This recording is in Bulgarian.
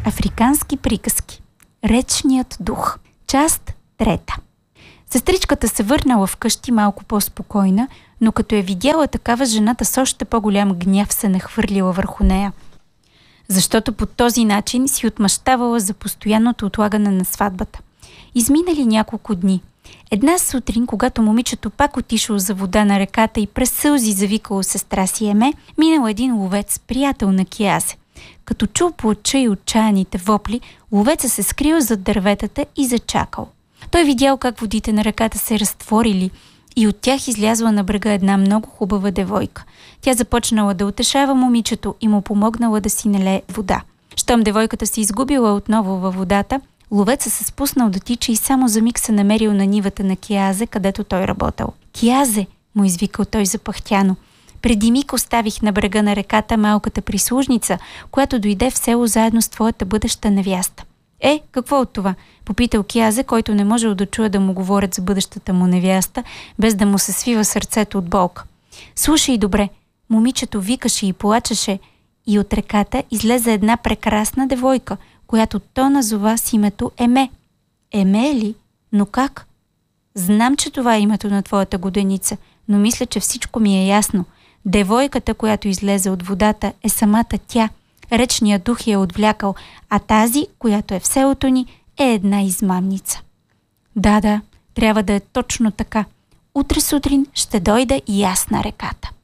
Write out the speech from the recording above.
Африкански приказки. Речният дух. Част 3. Сестричката се върнала вкъщи малко по-спокойна, но като е видяла такава, жената с още по-голям гняв се нахвърлила върху нея. Защото по този начин си отмъщавала за постоянното отлагане на сватбата. Изминали няколко дни. Една сутрин, когато момичето пак отишло за вода на реката и през сълзи завикало сестра си Еме, минал един ловец, приятел на Кеазе. Като чул плача и отчаяните вопли, ловеца се скрил зад дърветата и зачакал. Той видял как водите на реката се разтворили и от тях излязла на брега една много хубава девойка. Тя започнала да утешава момичето и му помогнала да си налее вода. Щом девойката се изгубила отново във водата, ловецът се спуснал да тича и само за миг се намерил на нивата на Кеазе, където той работил. «Кеазе!» му извикал той запъхтяно. «Преди миг оставих на брега на реката малката прислужница, която дойде в село заедно с твоята бъдеща невяста». Какво от това? Попитал Кеазе, който не можел да чуе да му говорят за бъдещата му невяста, без да му се свива сърцето от болка. Слушай добре, момичето викаше и плачеше и от реката излезе една прекрасна девойка, която то назова с името Еме. Еме ли? Но как? Знам, че това е името на твоята годеница, но мисля, че всичко ми е ясно. Девойката, която излезе от водата, е самата тя. Речният дух я е отвлякал, а тази, която е в селото ни, е една измамница. Да, трябва да е точно така. Утре сутрин ще дойда и аз на реката.